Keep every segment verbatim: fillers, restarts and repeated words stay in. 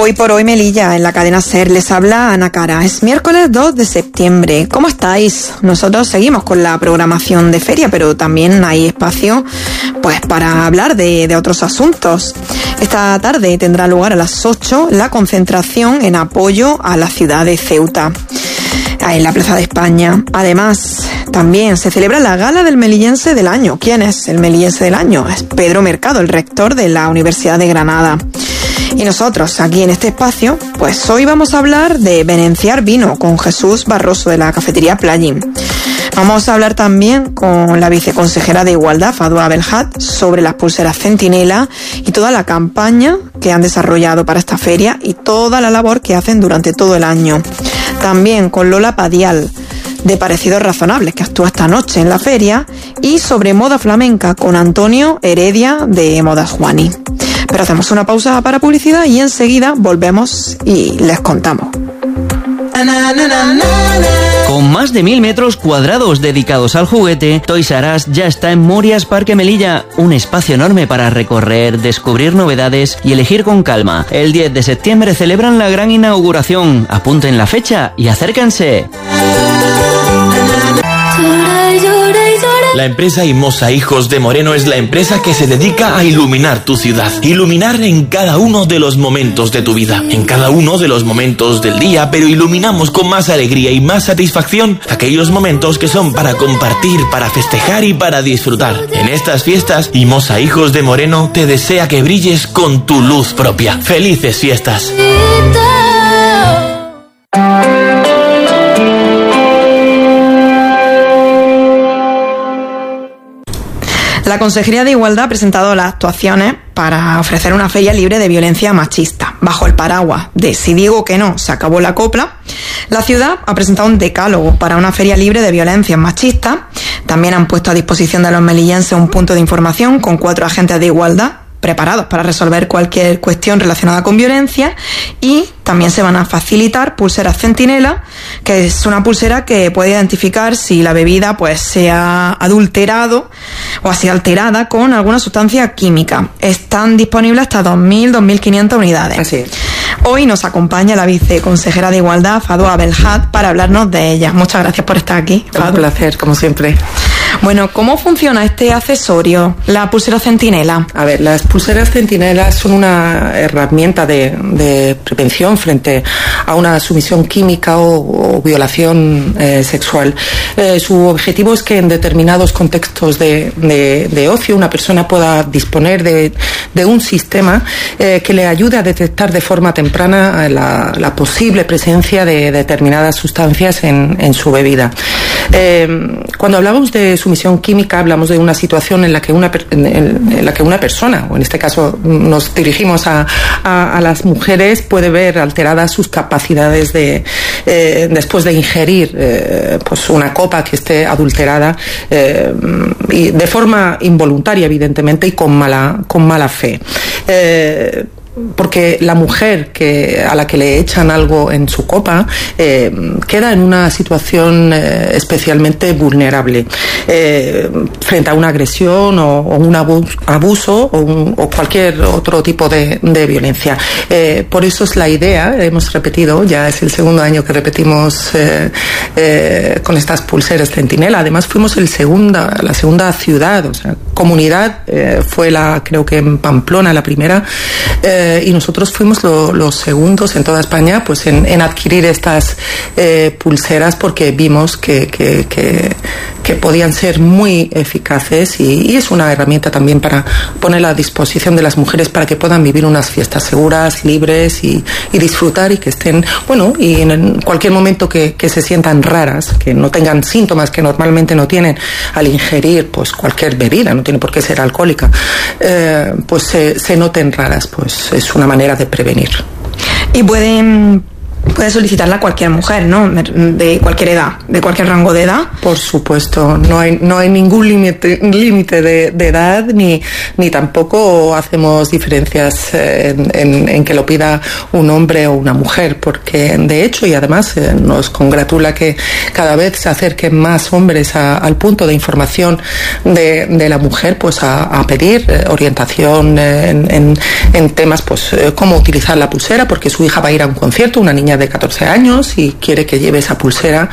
Hoy por hoy, Melilla, en la cadena SER, les habla Ana Cara. Es miércoles dos de septiembre. ¿Cómo estáis? Nosotros seguimos con la programación de feria, pero también hay espacio pues para hablar de, de otros asuntos. Esta tarde tendrá lugar a las ocho la concentración en apoyo a la ciudad de Ceuta, en la Plaza de España. Además, también se celebra la gala del melillense del año. ¿Quién es el melillense del año? Es Pedro Mercado, el rector de la Universidad de Granada. Y nosotros, aquí en este espacio, pues hoy vamos a hablar de venenciar vino con Jesús Barroso de la cafetería Plagin. Vamos a hablar también con la viceconsejera de Igualdad, Fadwa Belhat, sobre las pulseras Centinela y toda la campaña que han desarrollado para esta feria y toda la labor que hacen durante todo el año. También con Lola Padial, de Parecidos Razonables, que actúa esta noche en la feria, y sobre moda flamenca con Antonio Heredia de Modas Juani. Pero hacemos una pausa para publicidad y enseguida volvemos y les contamos. Con más de mil metros cuadrados dedicados al juguete, Toys R Us ya está en Morias Parque Melilla, un espacio enorme para recorrer, descubrir novedades y elegir con calma. El diez de septiembre celebran la gran inauguración. Apunten la fecha y acérquense. La empresa Imosa Hijos de Moreno es la empresa que se dedica a iluminar tu ciudad. Iluminar en cada uno de los momentos de tu vida, en cada uno de los momentos del día, pero iluminamos con más alegría y más satisfacción aquellos momentos que son para compartir, para festejar y para disfrutar. En estas fiestas, Imosa Hijos de Moreno te desea que brilles con tu luz propia. ¡Felices fiestas! La Consejería de Igualdad ha presentado las actuaciones para ofrecer una feria libre de violencia machista. Bajo el paraguas de Si digo que no, se acabó la copla, la ciudad ha presentado un decálogo para una feria libre de violencias machistas. También han puesto a disposición de los melillenses un punto de información con cuatro agentes de igualdad preparados para resolver cualquier cuestión relacionada con violencia, y también se van a facilitar pulseras Centinela, que es una pulsera que puede identificar si la bebida pues se ha adulterado o ha sido alterada con alguna sustancia química. Están disponibles hasta dos mil, dos mil quinientas unidades. Así es. Hoy nos acompaña la viceconsejera de Igualdad, Fadwa Belhat, para hablarnos de ella. Muchas gracias por estar aquí, Fadwa. Un placer, como siempre. Bueno, ¿cómo funciona este accesorio, la pulsera Centinela? A ver, las pulseras Centinela son una herramienta de, de prevención frente a una sumisión química o, o violación eh, sexual. Eh, su objetivo es que en determinados contextos de, de, de ocio una persona pueda disponer de, de un sistema eh, que le ayude a detectar de forma temprana la, la posible presencia de determinadas sustancias en, en su bebida. Eh, cuando hablamos de sumisión química, hablamos de una situación en la que una, en, en la que una persona, o en este caso nos dirigimos a, a, a las mujeres, puede ver alteradas sus capacidades de, eh, después de ingerir eh, pues una copa que esté adulterada, eh, y de forma involuntaria, evidentemente, y con mala, con mala fe. Eh, porque la mujer que a la que le echan algo en su copa eh, queda en una situación eh, especialmente vulnerable eh, frente a una agresión o, o un abuso, abuso o, un, o cualquier otro tipo de, de violencia. Eh, por eso es la idea, hemos repetido, ya es el segundo año que repetimos eh, eh, con estas pulseras Centinela. Además fuimos el segunda, la segunda ciudad, o sea, comunidad, eh, fue la, creo que en Pamplona la primera, eh, y nosotros fuimos lo, los segundos en toda España pues en, en adquirir estas eh, pulseras, porque vimos que, que, que, que podían ser muy eficaces, y, y es una herramienta también para ponerla a disposición de las mujeres para que puedan vivir unas fiestas seguras, libres y, y disfrutar, y que estén, bueno, y en cualquier momento que, que se sientan raras, que no tengan síntomas que normalmente no tienen al ingerir pues cualquier bebida, no tiene por qué ser alcohólica, eh, pues se, se noten raras, pues es una manera de prevenir. ¿Y pueden puede solicitarla cualquier mujer, ¿no? De cualquier edad, de cualquier rango de edad. Por supuesto, no hay no hay ningún límite límite de, de edad, ni ni tampoco hacemos diferencias en, en, en que lo pida un hombre o una mujer, porque de hecho, y además eh, nos congratula que cada vez se acerquen más hombres a, al punto de información de, de la mujer, pues a, a pedir eh, orientación en, en, en temas, pues eh, cómo utilizar la pulsera, porque su hija va a ir a un concierto, una niña de catorce años, y quiere que lleve esa pulsera,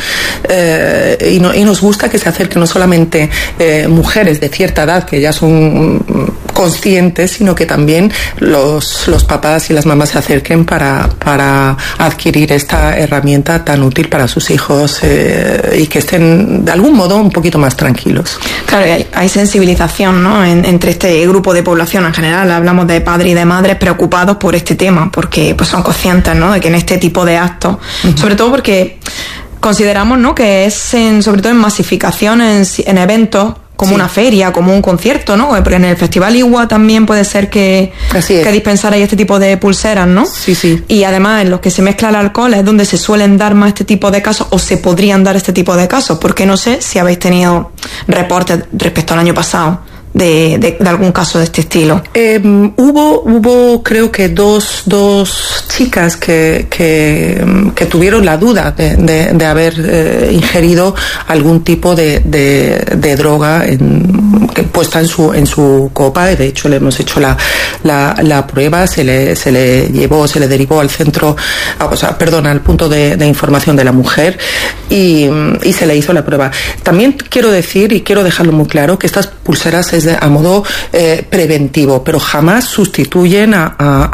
eh, y, no, y nos gusta que se acerquen no solamente eh, mujeres de cierta edad que ya son conscientes, sino que también los, los papás y las mamás se acerquen para, para adquirir esta herramienta tan útil para sus hijos, eh, y que estén de algún modo un poquito más tranquilos. Claro, hay, hay sensibilización, ¿no? En, entre este grupo de población en general. Hablamos de padres y de madres preocupados por este tema, porque pues son conscientes, ¿no? De que en este tipo de actos, uh-huh. sobre todo porque consideramos, ¿no? Que es en, sobre todo en masificación, en, en eventos como sí. una feria, como un concierto, ¿no? Porque en el Festival Igua también puede ser que, que dispensarais este tipo de pulseras, ¿no? Sí, sí. Y además en los que se mezcla el alcohol es donde se suelen dar más este tipo de casos, o se podrían dar este tipo de casos, porque no sé si habéis tenido reportes respecto al año pasado de, de, de algún caso de este estilo. Eh, hubo, hubo creo que dos, dos chicas que, que, que tuvieron la duda de, de, de haber eh, ingerido algún tipo de, de, de droga en, que puesta en su, en su copa, y de hecho le hemos hecho la, la, la prueba, se le, se le llevó, se le derivó al centro, o sea, perdón, al punto de, de información de la mujer, y, y se le hizo la prueba. También quiero decir, y quiero dejarlo muy claro, que estas pulseras es de, a modo eh, preventivo, pero jamás sustituyen a, a,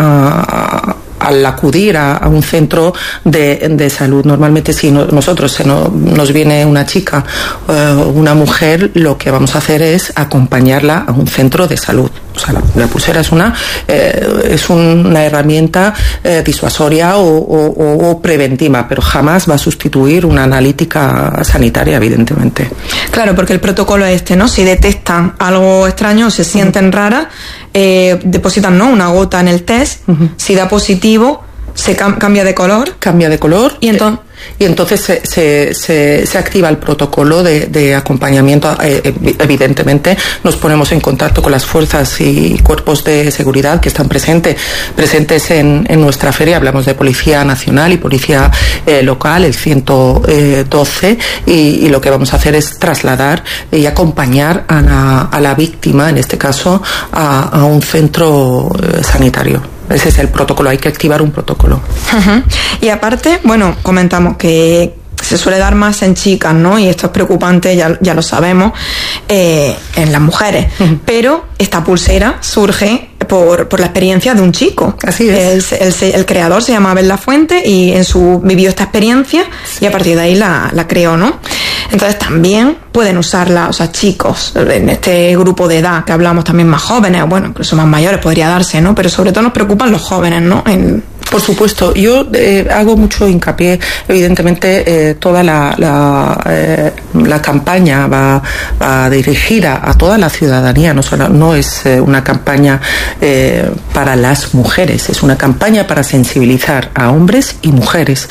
a al acudir a, a un centro de, de salud. Normalmente si no, nosotros se no, nos viene una chica o eh, una mujer, lo que vamos a hacer es acompañarla a un centro de salud. O sea, la, la pulsera es una eh, es una herramienta eh, disuasoria o, o, o preventiva, pero jamás va a sustituir una analítica sanitaria, evidentemente. Claro, porque el protocolo es este, ¿no? Si detectan algo extraño o se sienten uh-huh. raras, eh, depositan, ¿no?, una gota en el test, uh-huh. si da positivo, se cam- cambia de color. Cambia de color. Y entonces... Y entonces se, se, se, se activa el protocolo de, de acompañamiento. Eh, evidentemente nos ponemos en contacto con las fuerzas y cuerpos de seguridad que están presentes, presentes en, en nuestra feria. Hablamos de Policía Nacional y Policía eh, Local, el ciento doce, y, y lo que vamos a hacer es trasladar y acompañar a la, a la víctima, en este caso, a, a un centro eh, sanitario. Ese es el protocolo, hay que activar un protocolo. Uh-huh. Y aparte, bueno, comentamos que se suele dar más en chicas, ¿no? Y esto es preocupante, ya, ya lo sabemos, eh, en las mujeres. Uh-huh. Pero esta pulsera surge por, por la experiencia de un chico. Así es. El, el, el creador se llama Abel Lafuente y en su vivió esta experiencia y a partir de ahí la, la creó, ¿no? Entonces también pueden usarla, o sea, chicos, en este grupo de edad que hablamos, también más jóvenes, bueno, incluso más mayores podría darse, ¿no? Pero sobre todo nos preocupan los jóvenes, ¿no? En... Por supuesto, yo eh, hago mucho hincapié, evidentemente eh, toda la, la, eh, la campaña va, va dirigida a toda la ciudadanía, no, solo, no es eh, una campaña eh, para las mujeres, es una campaña para sensibilizar a hombres y mujeres.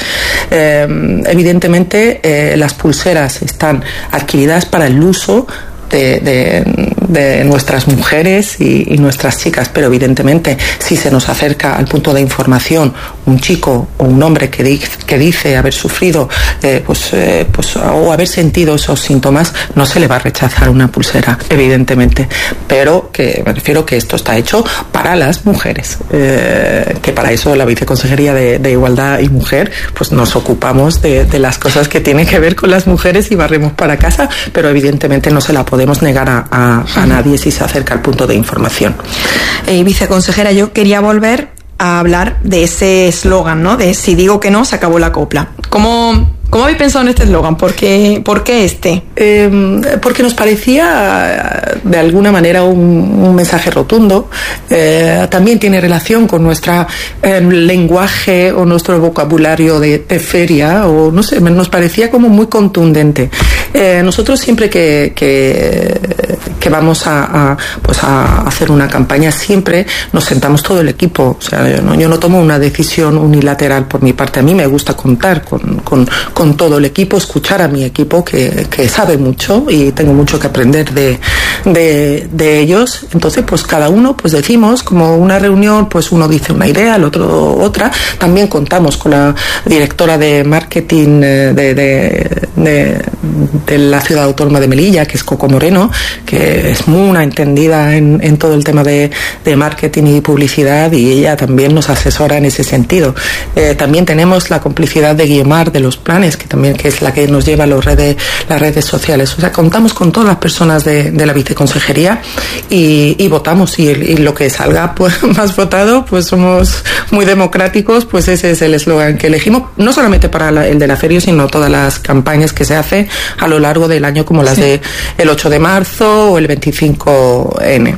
Eh, evidentemente eh, las pulseras están adquiridas para el uso De, de, de nuestras mujeres y, y nuestras chicas, pero evidentemente si se nos acerca al punto de información un chico o un hombre que, di, que dice haber sufrido eh, pues, eh, pues, o haber sentido esos síntomas, no se le va a rechazar una pulsera, evidentemente, pero que me refiero que esto está hecho para las mujeres, eh, que para eso la Viceconsejería de, de Igualdad y Mujer pues nos ocupamos de, de las cosas que tienen que ver con las mujeres y barremos para casa, pero evidentemente no se la podemos podemos negar a, a, a nadie si se acerca al punto de información. Eh, viceconsejera, yo quería volver a hablar de ese eslogan, ¿no? De si digo que no, se acabó la copla. ¿Cómo, cómo habéis pensado en este eslogan? ¿Por qué, ¿Por qué este? Eh, porque nos parecía de alguna manera un, un mensaje rotundo. Eh, también tiene relación con nuestro eh, lenguaje o nuestro vocabulario de, de feria, o no sé, nos parecía como muy contundente. Eh, nosotros siempre que, que, que vamos a, a, pues a hacer una campaña, siempre nos sentamos todo el equipo. O sea, yo no, yo no tomo una decisión unilateral por mi parte. A mí me gusta contar con, con, con todo el equipo, escuchar a mi equipo que, que sabe mucho y tengo mucho que aprender de, de, de ellos. Entonces, pues cada uno pues decimos, como una reunión, pues uno dice una idea, el otro otra. También contamos con la directora de marketing de, de, de, de la Ciudad Autónoma de Melilla, que es Coco Moreno, que es muy una entendida en, en todo el tema de, de marketing y publicidad, y ella también nos asesora en ese sentido. Eh, también tenemos la complicidad de Guiomar de los planes, que también que es la que nos lleva a los redes, las redes sociales. O sea, contamos con todas las personas de, de la viceconsejería y, y votamos, y, y lo que salga pues más votado, pues somos muy democráticos, pues ese es el eslogan que elegimos, no solamente para la, el de la feria, sino todas las campañas que se hacen a lo largo del año, como las sí. de el ocho de marzo o el veinticinco ene.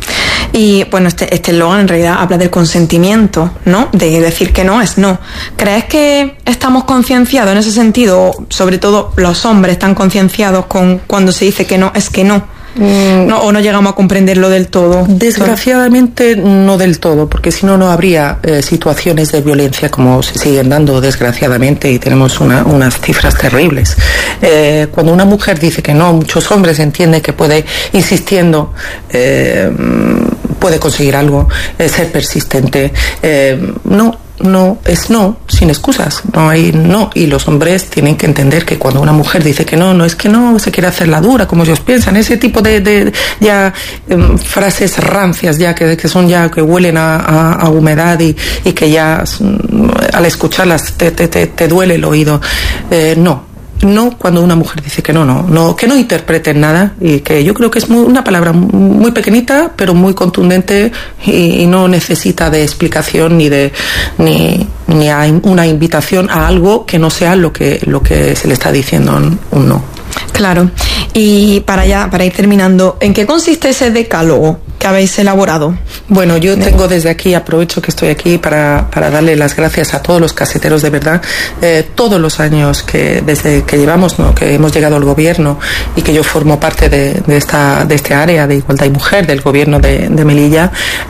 Y bueno, este este eslogan en realidad habla del consentimiento, ¿no? De decir que no es no. ¿Crees que estamos concienciados en ese sentido? Sobre todo los hombres están concienciados con cuando se dice que no es que no. No, o no llegamos a comprenderlo del todo. Desgraciadamente no del todo, porque si no no habría eh, situaciones de violencia como se siguen dando, desgraciadamente, y tenemos una, unas cifras terribles. Eh, cuando una mujer dice que no, muchos hombres entienden que puede, insistiendo, eh, puede conseguir algo, eh, ser persistente. Eh, no No, es no, sin excusas, no hay no, y los hombres tienen que entender que cuando una mujer dice que no, no es que no, se quiere hacer la dura, como ellos piensan, ese tipo de, de ya eh, frases rancias ya que, que son ya, que huelen a, a, a humedad y, y que ya al escucharlas te, te, te, te duele el oído. Eh, no. No cuando una mujer dice que no, no, no, que no interpreten nada, y que yo creo que es muy, una palabra muy pequeñita pero muy contundente, y, y no necesita de explicación ni de ni, ni a una invitación a algo que no sea lo que lo que se le está diciendo un no. Claro. Y para ya para ir terminando, ¿en qué consiste ese decálogo que habéis elaborado? Bueno, yo tengo desde aquí, aprovecho que estoy aquí para, para darle las gracias a todos los caseteros, de verdad, eh, todos los años que desde que llevamos, ¿no? que hemos llegado al gobierno, y que yo formo parte de, de esta de este área de igualdad y mujer del gobierno de, de Melilla,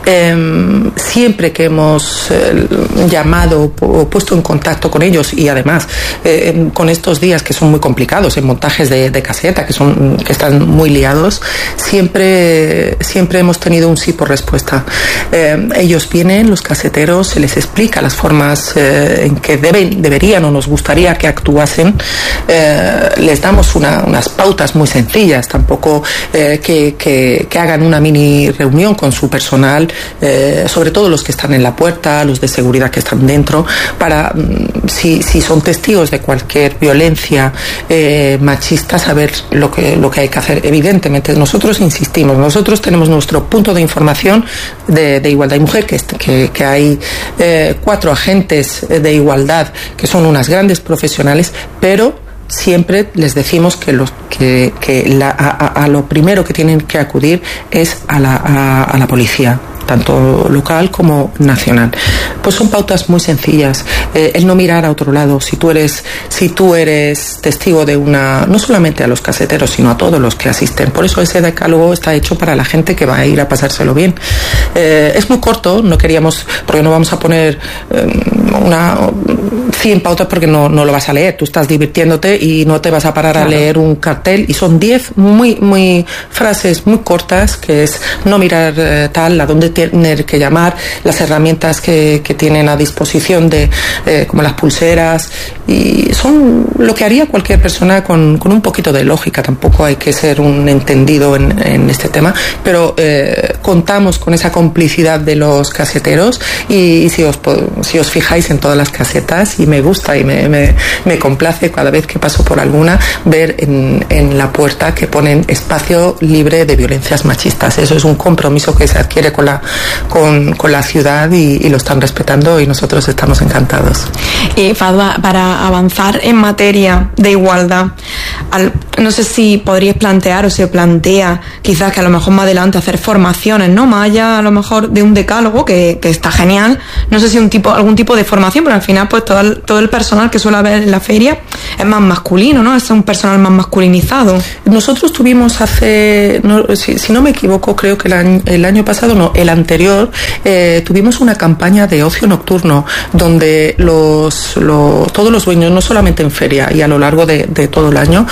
eh, siempre que hemos eh, llamado o puesto en contacto con ellos, y además eh, con estos días que son muy complicados en montajes de, de caseta, que son que están muy liados, siempre siempre hemos tenido un sí por respuesta. Eh, ellos vienen, los caseteros, se les explica las formas eh, en que deben, deberían o nos gustaría que actuasen. Eh, les damos una, unas pautas muy sencillas, tampoco eh, que, que, que hagan una mini reunión con su personal, eh, sobre todo los que están en la puerta, los de seguridad que están dentro, para si, si son testigos de cualquier violencia eh, machista, saber lo que, lo que hay que hacer. Evidentemente, nosotros insistimos, nosotros tenemos nuestro punto de información de, de igualdad y mujer, que, que, que hay eh, cuatro agentes de igualdad que son unas grandes profesionales, pero siempre les decimos que, los, que, que la, a, a lo primero que tienen que acudir es a la, a, a la policía, tanto local como nacional. Pues son pautas muy sencillas. Eh, el no mirar a otro lado. Si tú eres, si tú eres testigo de una, no solamente a los caseteros, sino a todos los que asisten. Por eso ese decálogo está hecho para la gente que va a ir a pasárselo bien. Eh, es muy corto, no queríamos, porque no vamos a poner eh, una cien pautas, porque no, no lo vas a leer. Tú estás divirtiéndote y no te vas a parar claro. a leer un cartel, y son diez muy, muy frases muy cortas, que es no mirar eh, tal, a dónde tener que llamar, las herramientas que, que tienen a disposición, de eh, como las pulseras, y son lo que haría cualquier persona con, con un poquito de lógica. Tampoco hay que ser un entendido en, en este tema, pero eh, contamos con esa complicidad de los caseteros, y, y si os si os fijáis en todas las casetas, y me gusta y me, me, me complace cada vez que paso por alguna ver en, en la puerta que ponen espacio libre de violencias machistas. Eso es un compromiso que se adquiere con la Con, con la ciudad, y, y lo están respetando, y nosotros estamos encantados. niños. Y para, para avanzar en materia de igualdad, al, no sé si podríais plantear o se plantea quizás que a lo mejor más adelante hacer formaciones, ¿no? Más allá a lo mejor de un decálogo que, que está genial, no sé si un tipo, algún tipo de formación, pero al final pues todo el, todo el personal que suele haber en la feria es más masculino, ¿no? Es un personal más masculinizado. Nosotros tuvimos hace, no, si, si no me equivoco, creo que el año, el año pasado, no, el anterior, eh, tuvimos una campaña de ocio nocturno donde los, los todos los dueños, no solamente en feria y a lo largo de, de todo el año,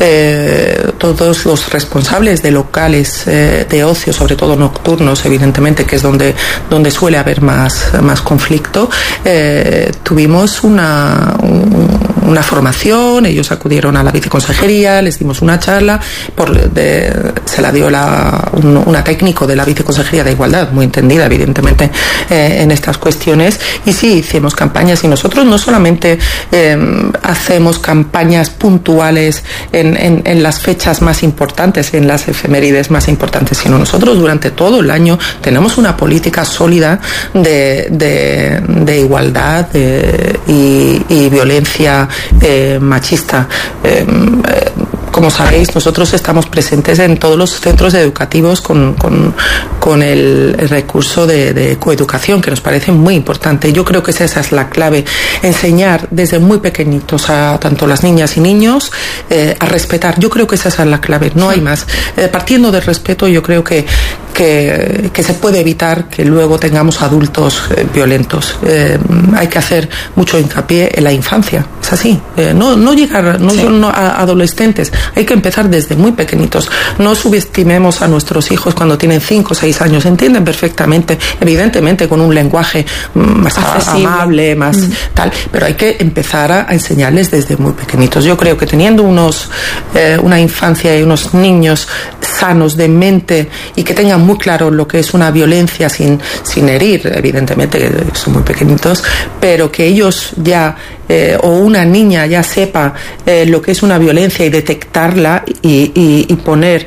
eh, todos los responsables de locales eh, de ocio, sobre todo nocturnos, evidentemente, que es donde, donde suele haber más, más conflicto, eh, tuvimos una, un, una formación, ellos acudieron a la viceconsejería, les dimos una charla, por, de, se la dio la, un, una técnico de la viceconsejería de igualdad, muy entendida evidentemente eh, en estas cuestiones, y sí, hicimos campañas, y nosotros no solamente eh, hacemos campañas puntuales en, en, en las fechas más importantes, en las efemérides más importantes, sino nosotros durante todo el año tenemos una política sólida de, de, de igualdad de, y, y violencia eh, machista. Eh, eh, Como sabéis, nosotros estamos presentes en todos los centros educativos con, con, con el, el recurso de, de coeducación, que nos parece muy importante. Yo creo que esa, esa es la clave, enseñar desde muy pequeñitos a tanto las niñas y niños eh, a respetar. Yo creo que esa es la clave, no hay más. Eh, partiendo del respeto, yo creo que, que, que se puede evitar que luego tengamos adultos eh, violentos. Eh, hay que hacer mucho hincapié en la infancia, es así. Eh, no, no llegar no, sí. no a adolescentes. Hay que empezar desde muy pequeñitos. No subestimemos a nuestros hijos cuando tienen cinco o seis años. Entienden perfectamente, evidentemente con un lenguaje más accesible, amable, más mm. tal, pero hay que empezar a, a enseñarles desde muy pequeñitos. Yo creo que teniendo unos eh, una infancia y unos niños sanos de mente y que tengan muy claro lo que es una violencia sin, sin herir, evidentemente que son muy pequeñitos, pero que ellos ya Eh, o una niña ya sepa eh, lo que es una violencia y detectarla y, y, y poner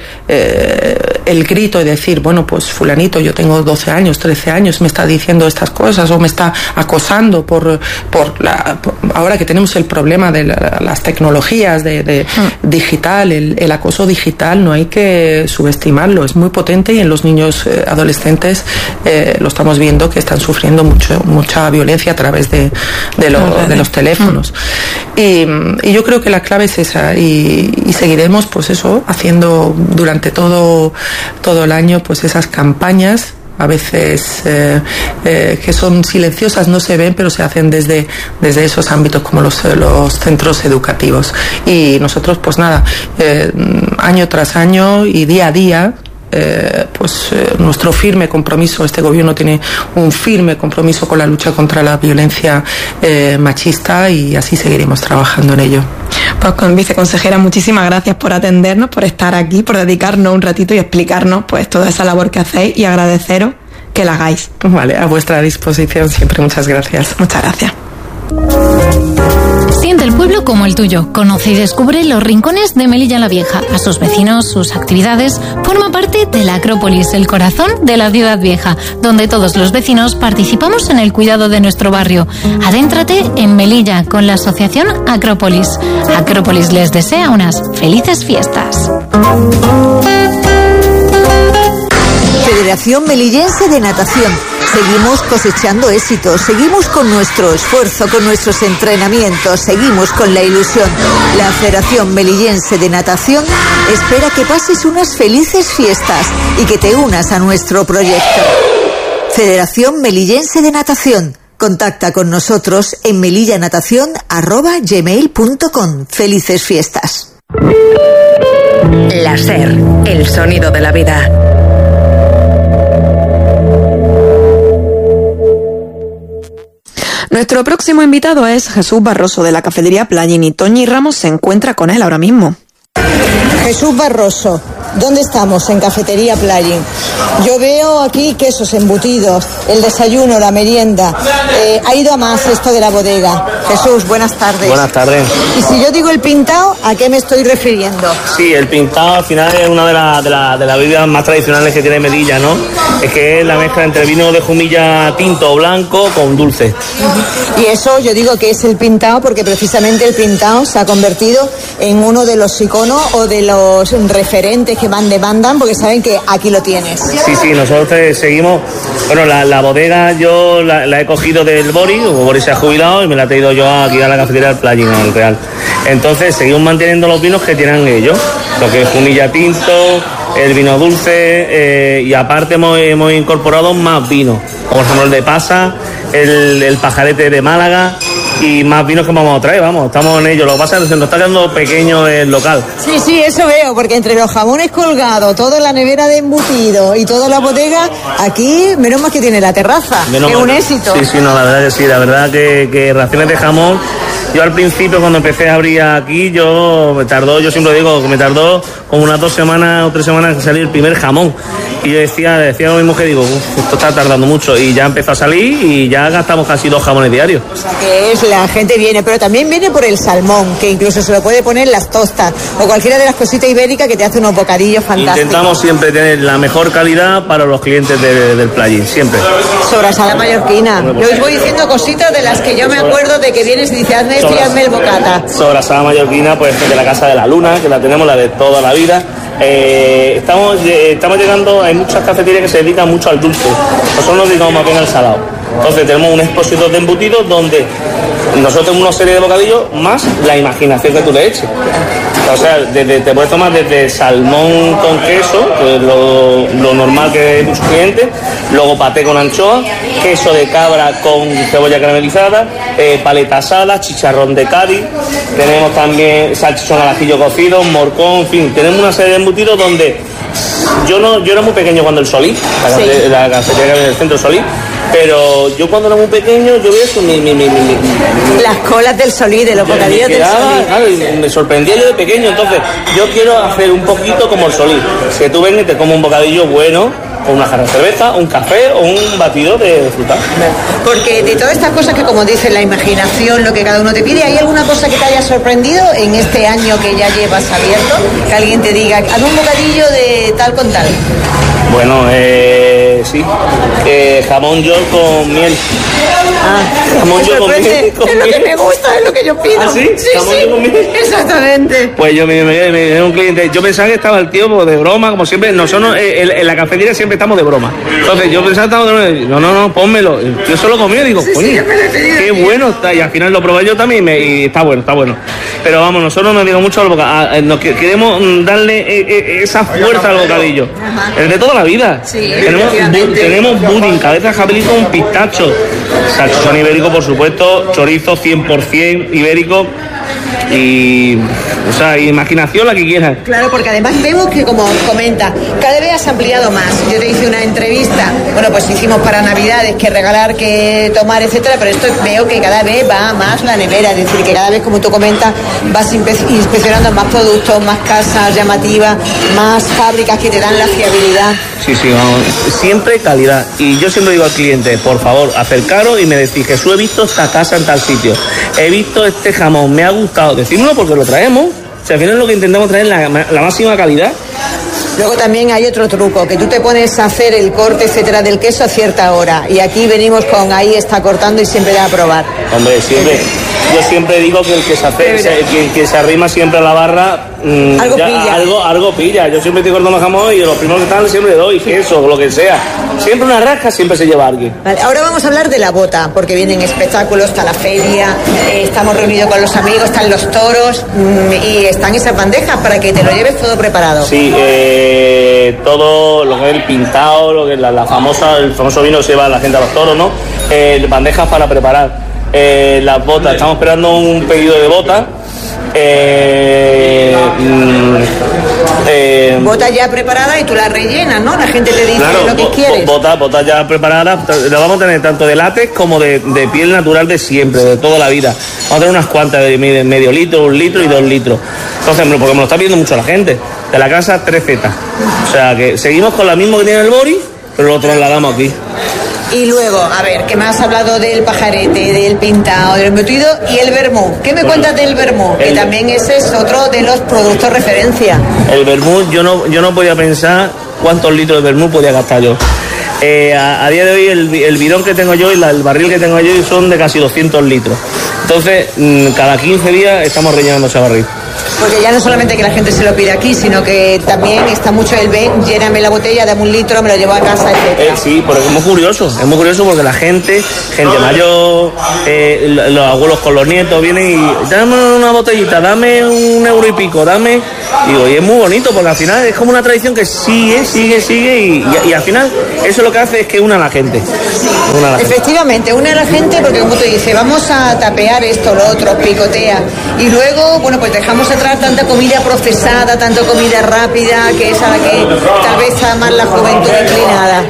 eh, el grito y decir, bueno, pues fulanito, yo tengo doce años, trece años, me está diciendo estas cosas o me está acosando por, por, la, por ahora que tenemos el problema de la, las tecnologías de, de mm. digital, el, el acoso digital, no hay que subestimarlo, es muy potente, y en los niños eh, adolescentes eh, lo estamos viendo que están sufriendo mucho, mucha violencia a través de, de, lo, de los teléfonos. teléfonos. Y, y yo creo que la clave es esa, y, y seguiremos pues eso, haciendo durante todo, todo el año pues esas campañas, a veces eh, eh, que son silenciosas, no se ven, pero se hacen desde, desde esos ámbitos como los, los centros educativos. Y nosotros pues nada, eh, año tras año y día a día, Eh, pues eh, nuestro firme compromiso, este gobierno tiene un firme compromiso con la lucha contra la violencia eh, machista, y así seguiremos trabajando en ello. Pues con viceconsejera, muchísimas gracias por atendernos, por estar aquí, por dedicarnos un ratito y explicarnos pues toda esa labor que hacéis, y agradeceros que la hagáis. Vale, a vuestra disposición siempre, muchas gracias. Muchas gracias. Siente el pueblo como el tuyo. Conoce y descubre los rincones de Melilla la Vieja, a sus vecinos, sus actividades. Forma parte de la Acrópolis, el corazón de la ciudad vieja, donde todos los vecinos participamos en el cuidado de nuestro barrio. Adéntrate en Melilla con la asociación Acrópolis. Acrópolis les desea unas felices fiestas. Federación Melillense de Natación. Seguimos cosechando éxitos, seguimos con nuestro esfuerzo, con nuestros entrenamientos, seguimos con la ilusión. La Federación Melillense de Natación espera que pases unas felices fiestas y que te unas a nuestro proyecto. Federación Melillense de Natación. Contacta con nosotros en melillanatación arroba gmail punto com. Felices fiestas. La SER, el sonido de la vida. Nuestro próximo invitado es Jesús Barroso, de la cafetería Playín, y Toñi Ramos se encuentra con él ahora mismo. Jesús Barroso, ¿Dónde estamos? En Cafetería Playa. Yo veo aquí quesos embutidos, el desayuno, la merienda. Eh, ha ido a más esto de la bodega. Jesús, buenas tardes. Buenas tardes. Y si yo digo el pintao, ¿a qué me estoy refiriendo? Sí, el pintao al final es una de las de la, de la bebidas más tradicionales que tiene Melilla, ¿no? Es que es la mezcla entre vino de jumilla tinto o blanco con dulce. Y eso yo digo que es el pintao porque precisamente el pintao se ha convertido en uno de los iconos o de los referentes que más demandan, porque saben que aquí lo tienes. Sí, sí, nosotros seguimos, bueno, la, la bodega yo la, la he cogido del Boris, o Boris se ha jubilado y me la he traído yo aquí a la cafetería del Playa, al Real. Entonces seguimos manteniendo los vinos que tienen ellos, lo que es jumilla tinto, el vino dulce, eh, y aparte hemos, hemos incorporado más vinos, como por ejemplo el de Pasa, el, el pajarete de Málaga y más vinos que vamos a traer, vamos, estamos en ello. Lo que pasa es que se nos está quedando pequeño el local. Sí, sí, eso veo, porque entre los jamones colgados, toda la nevera de embutido y toda la bodega, aquí menos más que tiene la terraza, menos que es un éxito. Sí, sí, no, la verdad que sí, la verdad que, que raciones de jamón, yo al principio cuando empecé a abrir aquí, yo me tardó, yo siempre digo que me tardó como unas dos semanas o tres semanas en salir el primer jamón. Y yo decía, decía a mi mujer, digo, esto está tardando mucho, y ya empezó a salir y ya gastamos casi dos jamones diarios. O sea que es, la gente viene, pero también viene por el salmón, que incluso se lo puede poner en las tostas, o cualquiera de las cositas ibéricas que te hace unos bocadillos fantásticos. Intentamos siempre tener la mejor calidad para los clientes de, de, del Playa, siempre. Sobrasada mallorquina. Yo os voy diciendo cositas de las que yo me acuerdo de que vienes y dices, hazme esto y hazme el bocata. Sobrasada mallorquina, pues de la Casa de la Luna, que la tenemos, la de toda la vida. Eh, estamos, eh, estamos llegando, hay muchas cafeterías que se dedican mucho al dulce, nosotros nos dedicamos más bien al salado. Entonces tenemos un expositor de embutidos donde nosotros tenemos una serie de bocadillos más la imaginación que tú le eches. O sea, desde, te puedes tomar desde salmón con queso, que es lo, lo normal que hay muchos clientes, luego paté con anchoa, queso de cabra con cebolla caramelizada, eh, paleta asada, chicharrón de Cádiz, tenemos también salchichón al ajillo cocido, morcón, en fin, tenemos una serie de embutidos donde yo no yo era muy pequeño cuando el Solí, la, sí. la, la cafetería del centro Solí, pero yo cuando era muy pequeño, yo vi eso, mi, mi, mi, mi, mi, las colas del Solí, de los bocadillos del Solí. Claro, me sorprendía yo de pequeño, entonces yo quiero hacer un poquito como el Solí, que tú vengas y te comes un bocadillo bueno, con una jarra de cerveza, un café o un batido de fruta. Porque de todas estas cosas que, como dices, la imaginación, lo que cada uno te pide, ¿hay alguna cosa que te haya sorprendido en este año que ya llevas abierto? Que alguien te diga, haz un bocadillo de tal con tal. Bueno, eh, sí, eh, jamón york con miel. Ah, jamón york con miel. Con es miel. Lo que me gusta, es lo que yo pido. ¿Ah, sí? Sí, jamón sí, york con miel. Exactamente. Pues yo me, me, me, me un cliente, yo pensaba que estaba el tío pues, de broma, como siempre, nosotros eh, en, en la cafetería siempre estamos de broma. Entonces yo pensaba que estaba de broma, no, no, no, pónmelo. Yo solo comí y digo, sí, coño, sí, qué bueno está, y al final lo probé yo también y, me, y está bueno, está bueno. Pero vamos, nosotros nos digo mucho al bocadillo, nos queremos darle eh, eh, esa fuerza al bocadillo. Es de toda la vida. Sí, tenemos, bu, tenemos budín, cabeza de jabalí con pistacho, salchichón ibérico, por supuesto, chorizo cien por ciento ibérico y, o sea, imaginación la que quieras. Claro, porque además vemos que, como comenta, cada vez has ampliado más. Yo te hice una entrevista, bueno, pues hicimos para Navidades, que regalar, que tomar, etcétera, pero esto veo que cada vez va más la nevera, es decir, que cada vez, como tú comentas, vas inspeccionando más productos, más casas llamativas, más fábricas que te dan la fiabilidad. Sí, sí, vamos, siempre calidad. Y yo siempre digo al cliente, por favor, acercaros y me decís, Jesús, he visto esta casa en tal sitio, he visto este jamón, me ha gustado, decídmelo porque lo traemos. O sea, al final lo que intentamos traer es la, la máxima calidad. Luego también hay otro truco, que tú te pones a hacer el corte, etcétera, del queso a cierta hora. Y aquí venimos con ahí está cortando y siempre da a probar. Hombre, siempre, yo siempre digo que el que se, hace, el que, el que se arrima siempre a la barra, mmm, algo, ya, pilla. algo algo pilla. Yo siempre estoy cortando jamón y los primeros que están siempre le doy queso o lo que sea. Siempre una rasca, siempre se lleva alguien. Vale, ahora vamos a hablar de la bota, porque vienen espectáculos, está la feria, eh, estamos reunidos con los amigos, están los toros mmm, y están esas bandejas para que te lo lleves todo preparado. Sí, eh, todo lo que es el pintado, lo que es la, la famosa, el famoso vino que se lleva la gente a los toros, ¿no? Eh, bandejas para preparar. Eh, las botas, estamos esperando un pedido de botas Eh, mm, eh, botas ya preparadas y tú las rellenas, ¿no? La gente te dice claro, lo que bo, quieres. Botas, botas ya preparadas, las vamos a tener tanto de látex como de, de piel natural de siempre, de toda la vida. Vamos a tener unas cuantas de medio litro, un litro y dos litros. Entonces, porque me lo está pidiendo mucho la gente. De la casa, tres zetas. O sea, que seguimos con la misma que tiene el Bori, pero lo trasladamos aquí. Y luego, a ver, que me has hablado del pajarete, del pintado, del embutido y el vermú. ¿Qué me cuentas del vermú? Que también ese es otro de los productos referencia. El vermú, yo no, yo no podía pensar cuántos litros de vermú podía gastar yo. Eh, a, a día de hoy el, el bidón que tengo yo y la, el barril que tengo yo son de casi doscientos litros. Entonces, mmm, cada quince días estamos rellenando ese barril. Porque ya no solamente que la gente se lo pide aquí, sino que también está mucho el ven, lléname la botella, dame un litro, me lo llevo a casa, etcétera. Eh, sí, porque es muy curioso, es muy curioso porque la gente, gente mayor, eh, los abuelos con los nietos vienen y dame una botellita, dame un euro y pico, dame... Digo, y es muy bonito porque al final es como una tradición que sigue, sigue, sigue y, y, y al final eso lo que hace es que una a la gente. Una a la Efectivamente, gente. Une a la gente porque como tú dices, vamos a tapear esto, lo otro, picotea. Y luego, bueno, pues dejamos atrás tanta comida procesada, tanta comida rápida, que es a la que tal vez está más la juventud inclinada.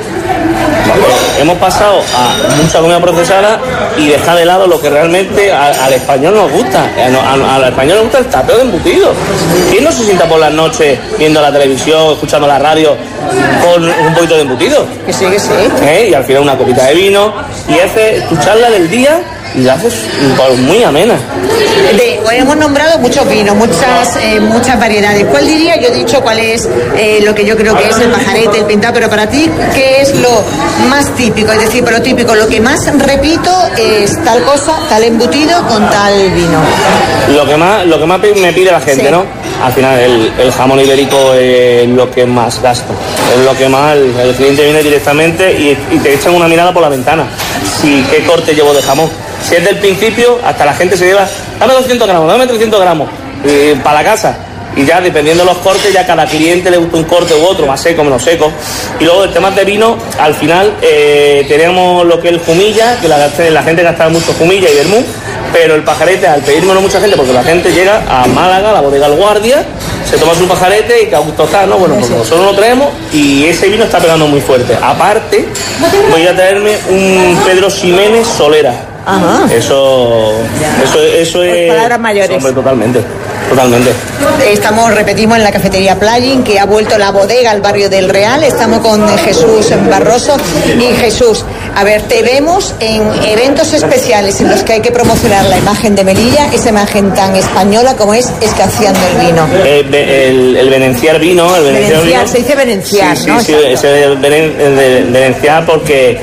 Hemos pasado a mucha comida procesada y dejar de lado lo que realmente a, al español nos gusta. A, a, al español nos gusta el tapeo de embutidos. ¿Quién no se sienta por las noches viendo la televisión, escuchando la radio con un poquito de embutido? Que sí, que sí. ¿Eh? Y al final una copita de vino y hace tu charla del día y la haces muy amena. De, hoy hemos nombrado muchos vinos, muchas eh, muchas variedades. ¿Cuál diría? Yo he dicho cuál es eh, lo que yo creo que es el pajarete, el pintado, pero para ti, ¿qué es lo más típico? Es decir, por lo típico, lo que más repito es tal cosa, tal embutido con tal vino. Lo que más, lo que más me pide la gente, sí. ¿No? Al final el, el jamón ibérico es lo que más gasto. Es lo que más, el, el cliente viene directamente y, y te echan una mirada por la ventana. Si qué corte llevo de jamón. Si es del principio, hasta la gente se lleva, dame doscientos gramos, dame trescientos gramos, eh, para la casa. Y ya, dependiendo de los cortes, ya cada cliente le gusta un corte u otro, más seco, menos seco. Y luego, el tema de vino, al final, eh, tenemos lo que es el jumilla, que la, la gente gasta mucho jumilla y vermú, pero el pajarete, al pedírmelo mucha gente, porque la gente llega a Málaga, la bodega El Guardia, se toma su pajarete y que a gusto está, ¿no? Bueno, pues nosotros lo traemos y ese vino está pegando muy fuerte. Aparte, voy a traerme un Pedro Ximénez Solera. Ajá. Eso, eso, eso es... Palabras mayores. Hombre, totalmente, totalmente. Estamos, repetimos, en la cafetería Plagin, que ha vuelto la bodega al barrio del Real. Estamos con Jesús Barroso. Y Jesús, a ver, te vemos en eventos especiales en los que hay que promocionar la imagen de Melilla, esa imagen tan española como es Escanciando el Vino. El, el, el venenciar vino, el venenciar, venenciar vino. Se dice venenciar, sí, ¿no? Sí, sí, es el venenciar porque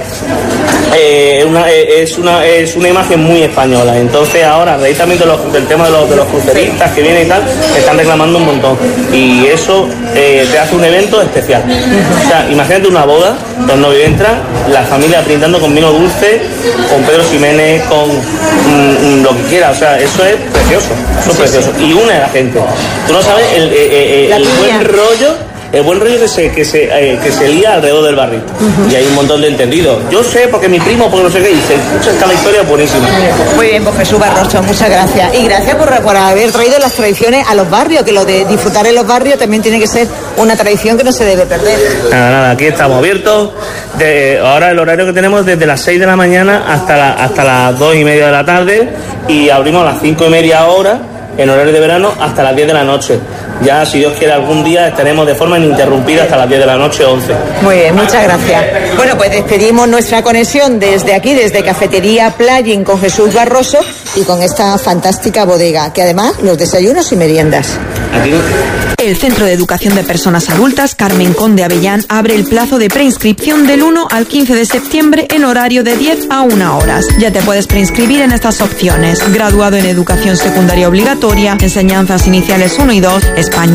eh, una, es, una, es una imagen muy española. Entonces ahora, a raíz también de los, del tema de los, de los cruceristas que vienen y tal, están reclamando un montón. Y eso eh, te hace un evento especial. O sea, imagínate una boda, los novios entran, la familia brindando con vino dulce, con Pedro Ximénez, con mm, lo que quiera. O sea, eso es precioso, eso es precioso. Y une a la gente. Tú no sabes el, eh, eh, el buen rollo. El buen rollo que se, que se, eh, que se lía alrededor del barril. Uh-huh. Y hay un montón de entendidos. Yo sé porque mi primo, porque no sé qué, y se escucha cada historia buenísima. Muy bien, pues Jesús Barroso, muchas gracias. Y gracias por, por haber traído las tradiciones a los barrios, que lo de disfrutar en los barrios también tiene que ser una tradición que no se debe perder. Nada, nada, aquí estamos abiertos. De, ahora el horario que tenemos es desde las seis de la mañana hasta, la, hasta las dos y media de la tarde y abrimos a las cinco y media hora en horario de verano hasta las diez de la noche. Ya, si Dios quiere, algún día estaremos de forma ininterrumpida hasta las diez de la noche, once. Muy bien, muchas gracias. Bueno, pues despedimos nuestra conexión desde aquí, desde Cafetería Plagin con Jesús Barroso y con esta fantástica bodega, que además los desayunos y meriendas. Aquí. El Centro de Educación de Personas Adultas Carmen Conde Avellán abre el plazo de preinscripción del uno al quince de septiembre en horario de diez a una horas. Ya te puedes preinscribir en estas opciones: graduado en Educación Secundaria Obligatoria, Enseñanzas Iniciales uno y dos, Español